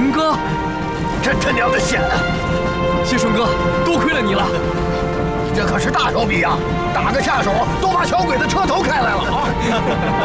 顺哥， 真他娘的险啊！ 谢顺哥，多亏了你了。 这可是大手笔啊！打个下手，都把小鬼子车头开来了啊！